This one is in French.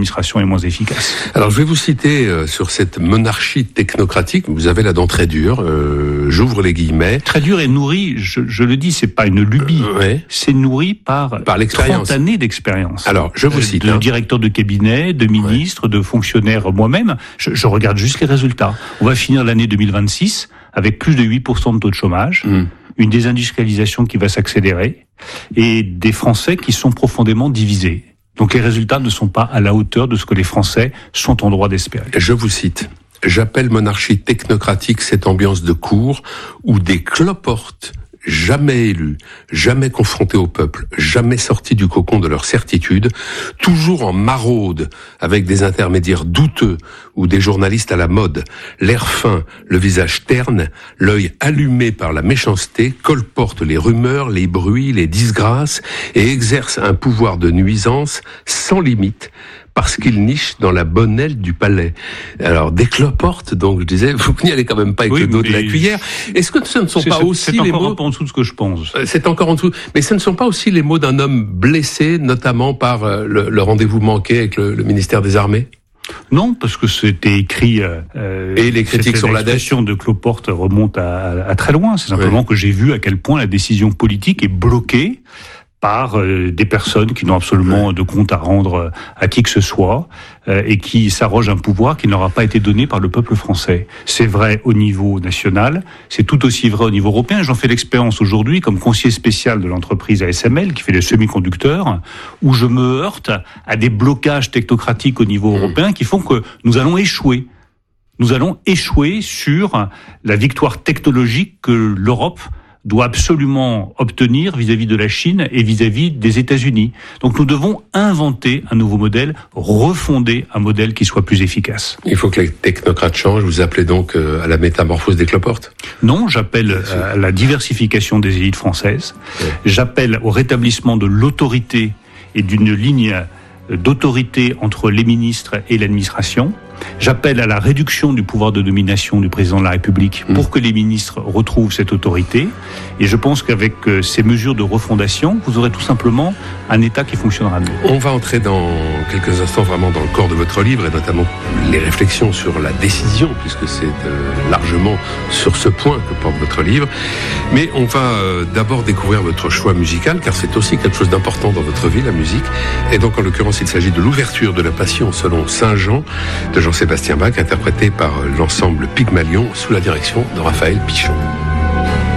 l'administration est moins efficace. Alors je vais vous citer sur cette monarchie technocratique, vous avez la dent très dure, j'ouvre les guillemets. Très dure et nourrie, je le dis, c'est pas une lubie, c'est nourri par l'expérience. 30 années d'expérience. Alors je vous cite. De directeur de cabinet, de ministre, de fonctionnaire moi-même, je regarde juste les résultats. On va finir l'année 2026 avec plus de 8% de taux de chômage, une désindustrialisation qui va s'accélérer et des Français qui sont profondément divisés. Donc les résultats ne sont pas à la hauteur de ce que les Français sont en droit d'espérer. Je vous cite. J'appelle monarchie technocratique cette ambiance de cour où des cloportes jamais élus, jamais confrontés au peuple, jamais sortis du cocon de leur certitude, toujours en maraude avec des intermédiaires douteux ou des journalistes à la mode, l'air fin, le visage terne, l'œil allumé par la méchanceté, colportent les rumeurs, les bruits, les disgrâces et exercent un pouvoir de nuisance sans limite, parce qu'il niche dans la bonne aile du palais. Alors, des cloportes, donc je disais, vous n'y allez quand même pas avec le dos de la cuillère. Est-ce que ce ne sont pas aussi les mots... C'est encore en dessous de ce que je pense. C'est encore en dessous. Mais ce ne sont pas aussi les mots d'un homme blessé, notamment par le rendez-vous manqué avec le ministère des Armées ? Non, parce que c'était écrit... et les critiques sur la dette. L'expression de cloporte remonte à très loin. C'est simplement que j'ai vu à quel point la décision politique est bloquée par des personnes qui n'ont absolument de compte à rendre à qui que ce soit et qui s'arrogent un pouvoir qui ne leur a pas été donné par le peuple français. C'est vrai au niveau national, c'est tout aussi vrai au niveau européen. J'en fais l'expérience aujourd'hui comme conseiller spécial de l'entreprise ASML qui fait des semi-conducteurs, où je me heurte à des blocages technocratiques au niveau européen qui font que nous allons échouer. Nous allons échouer sur la victoire technologique que l'Europe doit absolument obtenir vis-à-vis de la Chine et vis-à-vis des États-Unis. Donc nous devons inventer un nouveau modèle, refonder un modèle qui soit plus efficace. Il faut que les technocrates changent. Vous appelez donc à la métamorphose des cloportes ? Non, j'appelle à la diversification des élites françaises. J'appelle au rétablissement de l'autorité et d'une ligne d'autorité entre les ministres et l'administration. J'appelle à la réduction du pouvoir de domination du président de la République pour que les ministres retrouvent cette autorité. Et je pense qu'avec ces mesures de refondation, vous aurez tout simplement un État qui fonctionnera mieux. On va entrer dans quelques instants vraiment dans le corps de votre livre et notamment les réflexions sur la décision, puisque c'est largement sur ce point que porte votre livre. Mais on va d'abord découvrir votre choix musical, car c'est aussi quelque chose d'important dans votre vie, la musique. Et donc en l'occurrence, il s'agit de l'ouverture de la Passion selon Saint Jean de Jean-Sébastien Bach, interprété par l'ensemble Pygmalion sous la direction de Raphaël Pichon.